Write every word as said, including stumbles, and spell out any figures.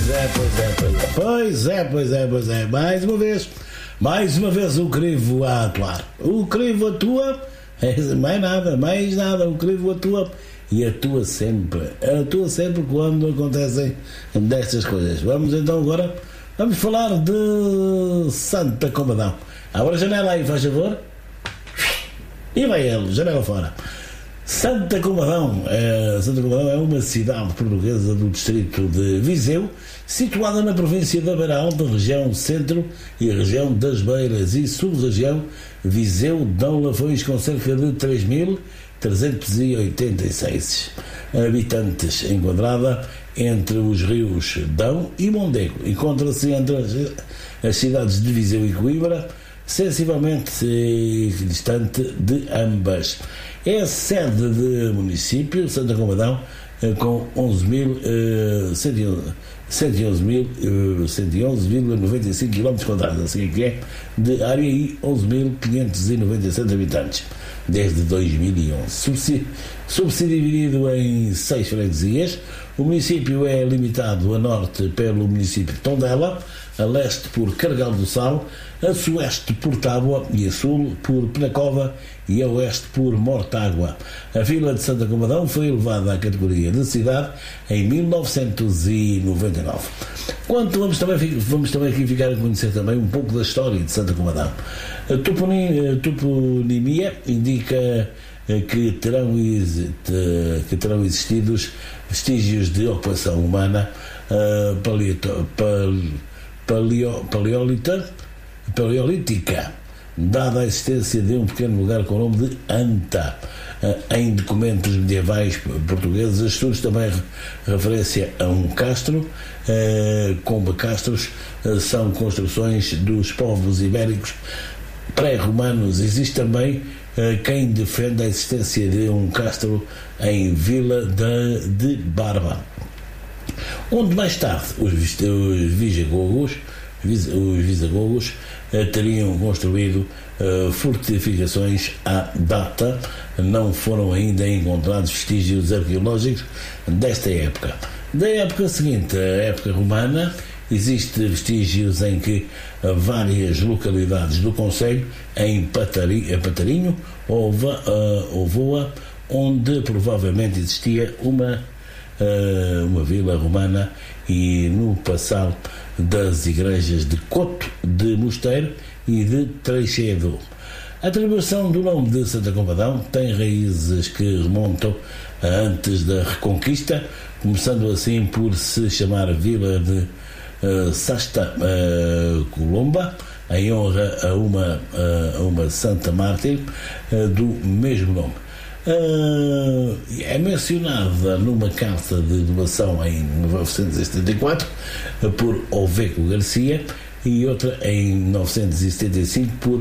Pois é, pois é, pois é. Pois é, pois é, pois é. Mais uma vez, mais uma vez o crivo a atuar. O crivo atua, mais nada, mais nada. O crivo atua e atua sempre. Atua sempre quando acontecem destas coisas. Vamos então agora, vamos falar de Santa Combadão. Abra a janela aí, faz favor. E vai ele, janela fora. Santa Combadão, é, Santa Combadão é uma cidade portuguesa do distrito de Viseu, situada na província da Beira Alta, região centro e região das Beiras e sub-região Viseu-Dão Lafões, com cerca de três mil trezentos e oitenta e seis habitantes, enquadrada entre os rios Dão e Mondego. Encontra-se entre as, as cidades de Viseu e Coimbra, sensivelmente distante de ambas. É a sede de município, Santa Combadão, com onze mil cento e onze vírgula noventa e cinco quilómetros quadrados, assim que é, de área e onze mil quinhentos e noventa e sete habitantes, desde dois mil e onze. Subdividido em seis freguesias, o município é limitado a norte pelo município de Tondela, a leste por Carregal do Sal, a sueste por Tábua e a sul por Penacova e a oeste por Mortágua. A vila de Santa Combadão foi elevada à categoria de cidade em mil novecentos e noventa e nove. Quanto vamos também, vamos também aqui ficar a conhecer também um pouco da história de Santa Combadão. A toponimia indica que terão, que terão existido vestígios de ocupação humana paleolito, paleo, paleolita, paleolítica, dada a existência de um pequeno lugar com o nome de Anta. Em documentos medievais portugueses, estudos também referência a um castro. Combacastros são construções dos povos ibéricos pré-romanos. Existe também quem defende a existência de um castro em Vila de, de Barba, onde mais tarde os, os visagogos, os visagogos teriam construído uh, fortificações à data. Não foram ainda encontrados vestígios arqueológicos desta época. Da época seguinte, a época romana, existem vestígios em que várias localidades do concelho, em Patari, Patarinho ou uh, Voa, onde provavelmente existia uma, uh, uma vila romana, e no passado das igrejas de Coto de Mosteiro e de Treixedo. A atribuição do nome de Santa Combadão tem raízes que remontam a antes da Reconquista, começando assim por se chamar Vila de uh, Sasta uh, Colomba, em honra a uma, uh, a uma Santa Mártir uh, do mesmo nome. Uh, é mencionada numa carta de doação em mil novecentos e setenta e quatro por Oveco Garcia e outra em mil novecentos e setenta e cinco por